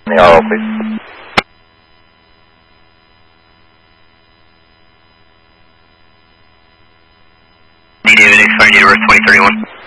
The RO, please. David, expired date of birth 2031.